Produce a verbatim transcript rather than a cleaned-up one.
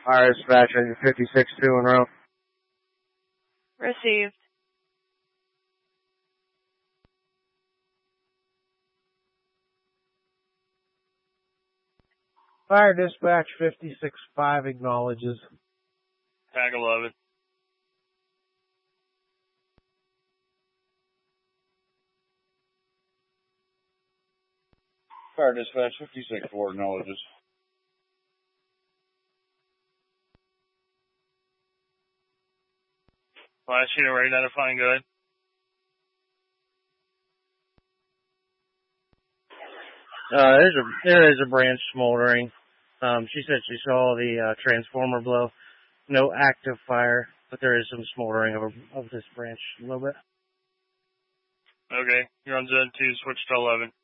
Fire dispatch engine fifty-six two in row. Received. Fire dispatch fifty-six five acknowledges. Tag eleven. Fire dispatch fifty-six four acknowledges. Last unit ready identifying, go ahead. Uh, there's a, there is a branch smoldering. Um, she said she saw the, uh, transformer blow. No active fire, but there is some smoldering of, a, of this branch a little bit. Okay, you're on zone two, switch to eleven.